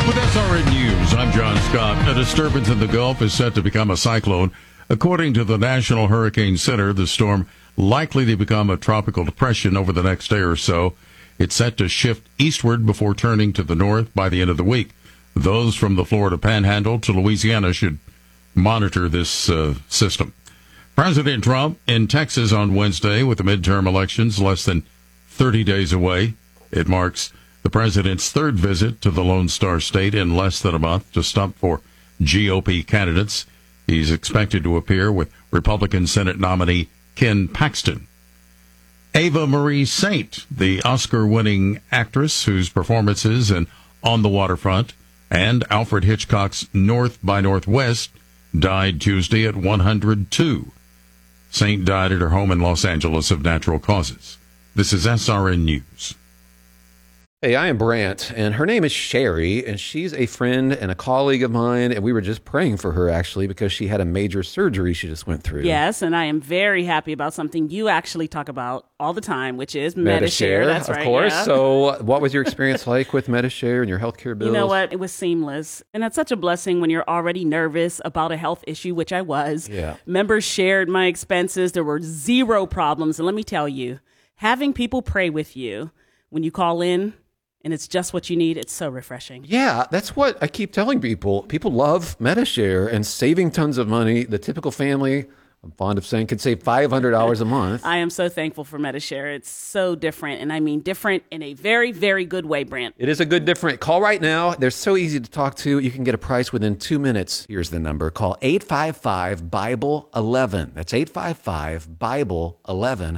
With SRN News, I'm John Scott. A disturbance in the Gulf is set to become a cyclone. According to the National Hurricane Center, the storm likely to become a tropical depression over the next day or so. It's set to shift eastward before turning to the north by the end of the week. Those from the Florida Panhandle to Louisiana should monitor this system. President Trump in Texas on Wednesday with the midterm elections less than 30 days away. It marks the president's third visit to the Lone Star State in less than a month to stump for GOP candidates. He's expected to appear with Republican Senate nominee Ken Paxton. Ava Marie Saint, the Oscar-winning actress whose performances in On the Waterfront and Alfred Hitchcock's North by Northwest died Tuesday at 102. Saint died at her home in Los Angeles of natural causes. This is SRN News. Hey, I am Brant, and her name is Sherry, and she's a friend and a colleague of mine, and we were just praying for her, actually, because she had a major surgery she just went through. Yes, and I am very happy about something you actually talk about all the time, which is Medi-Share. That's right, of course. Yeah. So what was your experience like with Medi-Share and your healthcare bills? You know what? It was seamless, and that's such a blessing when you're already nervous about a health issue, which I was. Yeah. Members shared my expenses. There were zero problems, and let me tell you, having people pray with you when you call in, and it's just what you need, it's so refreshing. Yeah, that's what I keep telling people. People love Medi-Share and saving tons of money. The typical family, I'm fond of saying, can save $500 a month. I am so thankful for Medi-Share. It's so different, and I mean different in a very, very good way, Brant. It is a good different. Call right now. They're so easy to talk to. You can get a price within 2 minutes. Here's the number. Call 855-BIBLE-11. That's 855-BIBLE-11.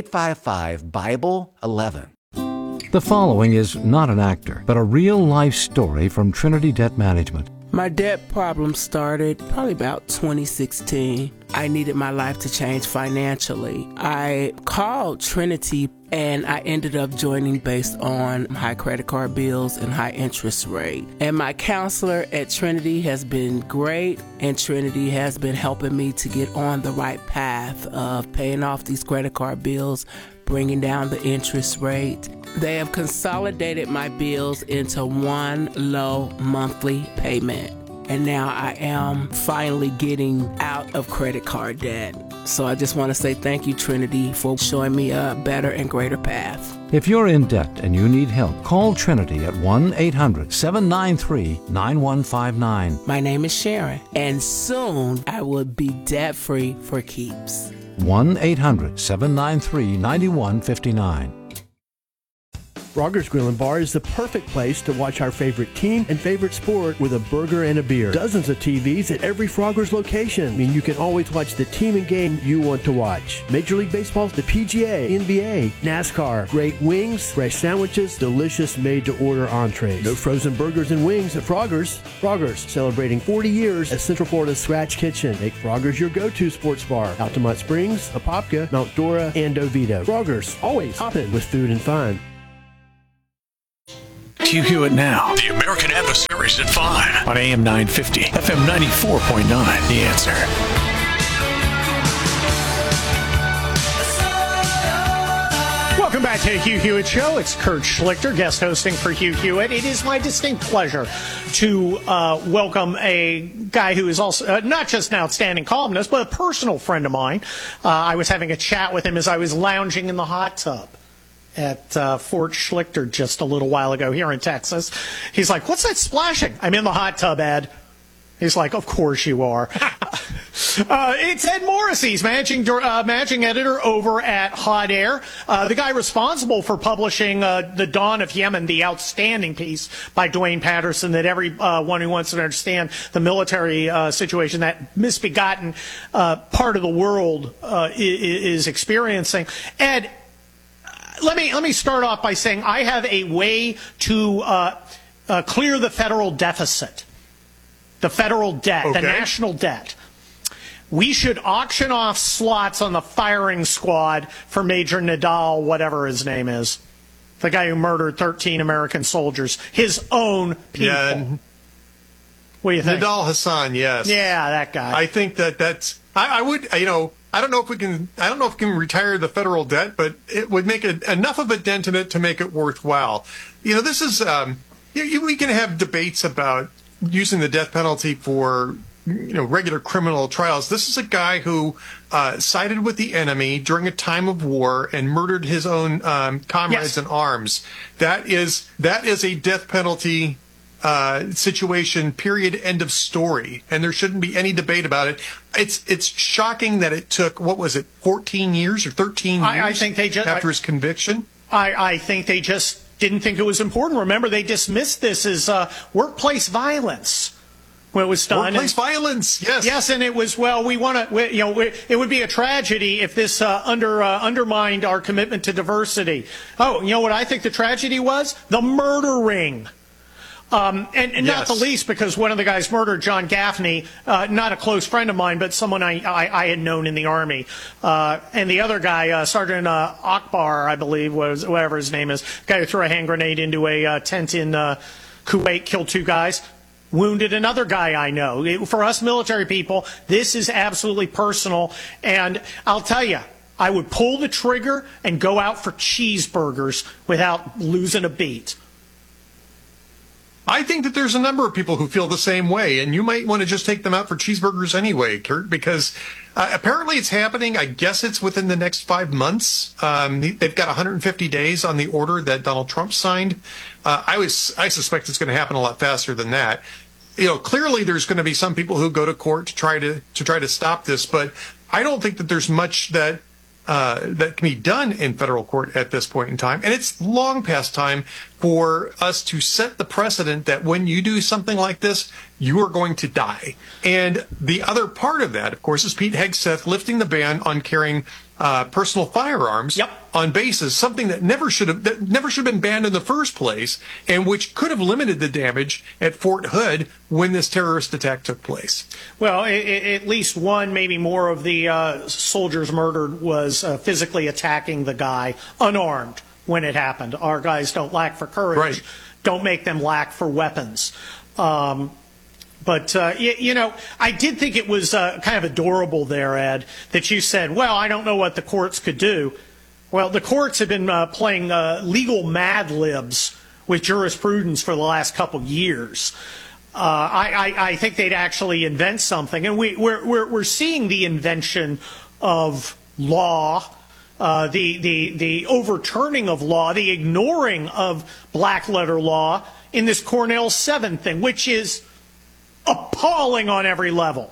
855-BIBLE-11. The following is not an actor, but a real-life story from Trinity Debt Management. My debt problem started probably about 2016. I needed my life to change financially. I called Trinity and I ended up joining based on high credit card bills and high interest rate. And my counselor at Trinity has been great, and Trinity has been helping me to get on the right path of paying off these credit card bills, bringing down the interest rate. They have consolidated my bills into one low monthly payment. And now I am finally getting out of credit card debt. So I just want to say thank you, Trinity, for showing me a better and greater path. If you're in debt and you need help, call Trinity at 1-800-793-9159. My name is Sharon, and soon I will be debt-free for keeps. 1-800-793-9159. Frogger's Grill and Bar is the perfect place to watch our favorite team and favorite sport with a burger and a beer. Dozens of TVs at every Frogger's location. I mean, you can always watch the team and game you want to watch. Major League Baseball, the PGA, NBA, NASCAR, great wings, fresh sandwiches, delicious made-to-order entrees. No frozen burgers and wings at Frogger's. Frogger's, celebrating 40 years as Central Florida's Scratch Kitchen. Make Frogger's your go-to sports bar. Altamont Springs, Apopka, Mount Dora, and Oviedo. Frogger's, always hopping with food and fun. Hugh Hewitt Now. The American Adversaries at 5. On AM 950, FM 94.9. The Answer. Welcome back to the Hugh Hewitt Show. It's Kurt Schlichter, guest hosting for Hugh Hewitt. It is my distinct pleasure to welcome a guy who is also not just an outstanding columnist, but a personal friend of mine. I was having a chat with him as I was lounging in the hot tub at Fort Schlichter just a little while ago here in Texas. He's like, "What's that splashing?" I'm in the hot tub, Ed. He's like, "Of course you are." It's Ed Morrissey. He's managing editor over at Hot Air. The guy responsible for publishing The Dawn of Yemen, the outstanding piece by Dwayne Patterson that everyone who wants to understand the military situation, that misbegotten part of the world is experiencing. Ed, let me start off by saying I have a way to clear the federal deficit, the federal debt, the national debt. We should auction off slots on the firing squad for Major Nadal, whatever his name is, the guy who murdered 13 American soldiers, his own people. Yeah. What do you think? Nadal Hassan, yes. Yeah, that guy. I think that's. I would, I don't know if we can retire the federal debt, but it would make enough of a dent in it to make it worthwhile. This is, we can have debates about using the death penalty for regular criminal trials. This is a guy who sided with the enemy during a time of war and murdered his own comrades in arms. That is a death penalty situation, period, end of story. And there shouldn't be any debate about it. It's shocking that it took, 14 years or 13 years I think they just, after his conviction? I think they just didn't think it was important. Remember, they dismissed this as workplace violence when it was done. Workplace violence, yes. Yes, and it was, it would be a tragedy if this undermined our commitment to diversity. Oh, you know what I think the tragedy was? The murdering. And not the least because one of the guys murdered, John Gaffney, not a close friend of mine, but someone I had known in the Army. And the other guy, Sergeant Akbar, I believe, was whatever his name is, guy who threw a hand grenade into a tent in Kuwait, killed 2 guys, wounded another guy I know. For us military people, this is absolutely personal. And I'll tell you, I would pull the trigger and go out for cheeseburgers without losing a beat. I think that there's a number of people who feel the same way, and you might want to just take them out for cheeseburgers anyway, Kurt, because apparently it's happening. I guess it's within the next 5 months. They've got 150 days on the order that Donald Trump signed. I suspect it's going to happen a lot faster than that. Clearly there's going to be some people who go to court to try to stop this, but I don't think that there's much that can be done in federal court at this point in time. And it's long past time for us to set the precedent that when you do something like this, you are going to die. And the other part of that, of course, is Pete Hegseth lifting the ban on carrying personal firearms on bases, something that never should have been banned in the first place, and which could have limited the damage at Fort Hood when this terrorist attack took place. Well, at least one, maybe more of the soldiers murdered was physically attacking the guy unarmed when it happened. Our guys don't lack for courage. Right. Don't make them lack for weapons. But I did think it was kind of adorable there, Ed, that you said, well, I don't know what the courts could do. Well, the courts have been playing legal Mad Libs with jurisprudence for the last couple years. I think they'd actually invent something. And we're seeing the invention of law, the overturning of law, the ignoring of black letter law in this Cornell 7 thing, which is appalling on every level.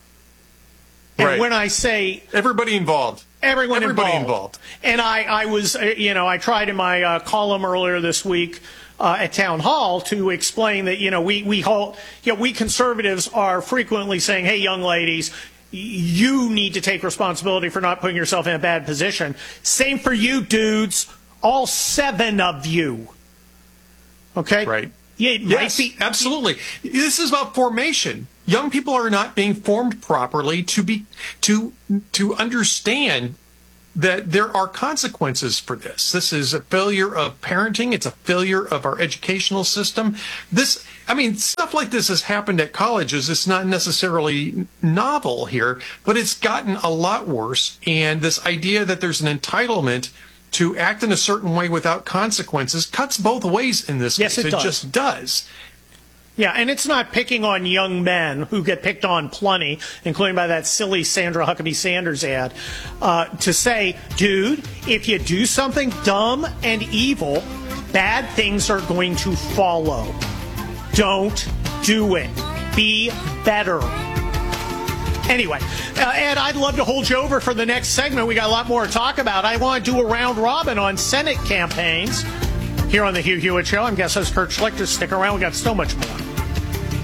And when I say everybody involved, everybody involved. And I was, I tried in my column earlier this week at Town Hall to explain that, we conservatives are frequently saying, hey, young ladies, you need to take responsibility for not putting yourself in a bad position. Same for you dudes, all 7 of you. Okay? Right. Yeah, yes, absolutely. This is about formation. Young people are not being formed properly to understand that there are consequences for this. This is a failure of parenting. It's a failure of our educational system. Stuff like this has happened at colleges. It's not necessarily novel here, but it's gotten a lot worse. And this idea that there's an entitlement to act in a certain way without consequences cuts both ways in this case. It just does. Yeah, and it's not picking on young men who get picked on plenty, including by that silly Sandra Huckabee Sanders ad, to say, dude, if you do something dumb and evil, bad things are going to follow. Don't do it. Be better. Anyway, Ed, I'd love to hold you over for the next segment. We got a lot more to talk about. I want to do a round robin on Senate campaigns here on the Hugh Hewitt Show. I'm guest host Kurt Schlichter. Stick around. We got so much more.